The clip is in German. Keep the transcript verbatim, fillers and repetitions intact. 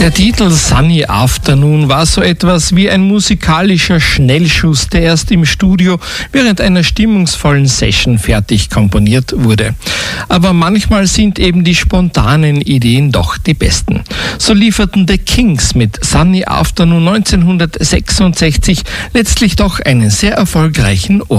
Der Titel Sunny Afternoon war so etwas wie ein musikalischer Schnellschuss, der erst im Studio während einer stimmungsvollen Session fertig komponiert wurde. Aber manchmal sind eben die spontanen Ideen doch die besten. So lieferten The Kings mit Sunny Afternoon neunzehnhundertsechsundsechzig letztlich doch einen sehr erfolgreichen Ohrwurm.